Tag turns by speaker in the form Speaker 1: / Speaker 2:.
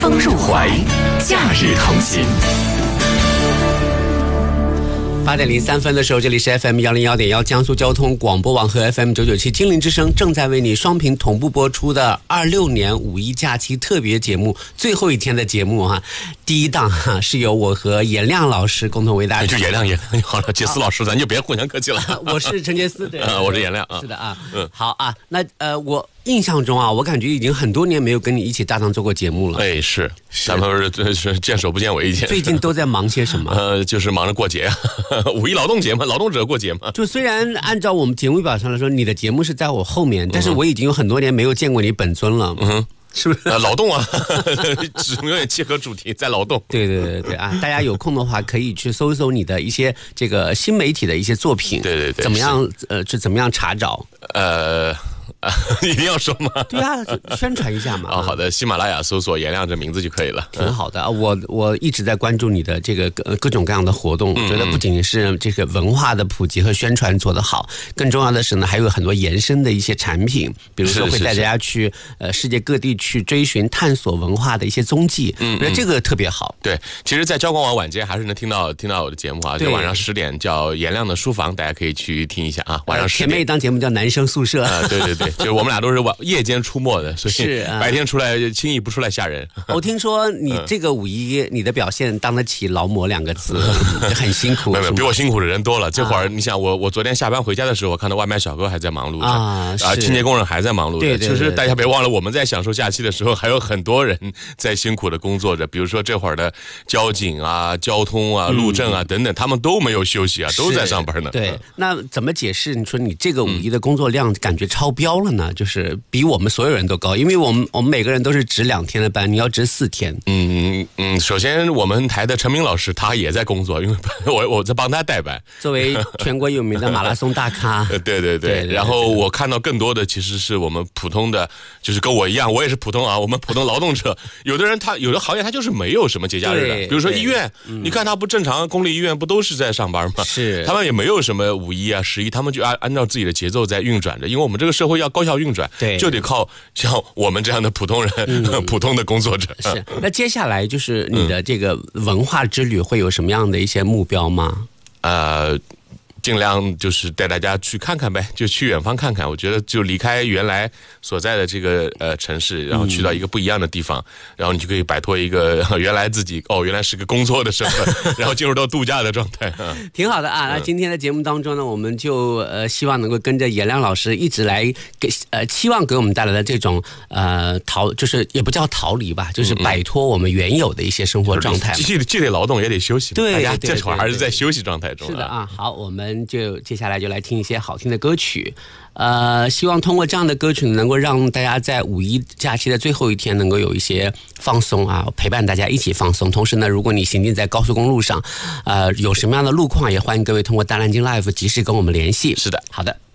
Speaker 1: 风入怀，假日同行。
Speaker 2: 8:03的时候，这里是 FM101.1江苏交通广播网和 FM997金陵之声正在为你双频同步播出的26年五一假期特别节目最后一天的节目哈。第一档哈是由我和颜亮老师共同为大家。
Speaker 3: 就颜亮好了，杰斯老师咱就别互相客气了。
Speaker 2: 我是陈杰斯，对，
Speaker 3: 我是颜亮啊。
Speaker 2: 是的啊，好啊，那我印象中啊，我感觉已经很多年没有跟你一起搭档做过节目了。
Speaker 3: 哎，是，咱们是见手不见尾见。
Speaker 2: 最近都在忙些什么？
Speaker 3: 就是忙着过节，五一劳动节嘛，劳动者过节嘛。
Speaker 2: 就虽然按照我们节目表上来说，你的节目是在我后面，但是我已经有很多年没有见过你本尊了。是不是
Speaker 3: 劳动啊？永远切合主题，在劳动。
Speaker 2: 对啊！大家有空的话可以去搜一搜你的一些这个新媒体的一些作品。
Speaker 3: 对，
Speaker 2: 怎么样？怎么样查找？
Speaker 3: 一定要说吗？
Speaker 2: 对啊，宣传一下嘛。
Speaker 3: 好的，喜马拉雅搜索颜亮这名字就可以了。
Speaker 2: 挺好的啊！我一直在关注你的这个各种各样的活动，我觉得不仅仅是这个文化的普及和宣传做得好，更重要的是呢，还有很多延伸的一些产品，比如说会带大家去世界各地去追寻探索文化的一些踪迹，我觉得这个特别好。
Speaker 3: 对，其实，在交广网晚间还是能听到我的节目啊，就晚上10点叫颜亮的书房，大家可以去听一下啊。晚上10点。
Speaker 2: 前面一档节目叫男生宿舍。
Speaker 3: 对。就是我们俩都是夜间出没的，所以白天出来轻易不出来吓人。
Speaker 2: 我听说你这个五一你的表现当得起劳模2个字，很辛苦。
Speaker 3: 没有，比我辛苦的人多了。这会儿你想我昨天下班回家的时候，我看到外卖小哥还在忙碌着清洁工人还在忙碌着。
Speaker 2: 对，
Speaker 3: 其实大家别忘了，我们在享受假期的时候，还有很多人在辛苦的工作着。比如说这会儿的交警啊、交通啊、路政啊等等，他们都没有休息啊，都在上班呢。
Speaker 2: 对，那怎么解释？你说你这个五一的工作量感觉超标了呢？就是比我们所有人都高，因为我们每个人都是值2天的班，你要值4天。
Speaker 3: 首先我们台的陈明老师他也在工作，因为我在帮他代班。
Speaker 2: 作为全国有名的马拉松大咖，
Speaker 3: 对。然后我看到更多的其实是我们普通的，就是跟我一样，我也是普通啊，我们普通劳动者。有的人有的行业他就是没有什么节假日的，比如说医院，你看他不正常，公立医院不都是在上班吗？
Speaker 2: 是，他
Speaker 3: 们也没有什么5一啊、11，他们就按照自己的节奏在运转着，因为我们这个社会要高效运转。
Speaker 2: 对，
Speaker 3: 就得靠像我们这样的普通人、普通的工作者。
Speaker 2: 是，那接下来就是你的这个文化之旅会有什么样的一些目标吗？
Speaker 3: 尽量就是带大家去看看呗，就去远方看看。我觉得就离开原来所在的这个城市，然后去到一个不一样的地方，然后你就可以摆脱一个原来自己原来是个工作的身份，然后进入到度假的状态。
Speaker 2: 挺好的啊！那今天的节目当中呢，我们就希望能够跟着颜亮老师一直来期望给我们带来的这种就是也不叫逃离吧，就是摆脱我们原有的一些生活状态。
Speaker 3: 既得劳动也得休息，
Speaker 2: 对，
Speaker 3: 大家这会儿还是在休息状态中。
Speaker 2: 是的啊，好，我们就接下来就来听一些好听的歌曲，希望通过这样的歌曲能够让大家在五一假期的最后一天能够有一些放松啊，陪伴大家一起放松。同时呢，如果你行进在高速公路上，有什么样的路况，也欢迎各位通过大南京 Live 及时跟我们联系。
Speaker 3: 是的，
Speaker 2: 好的。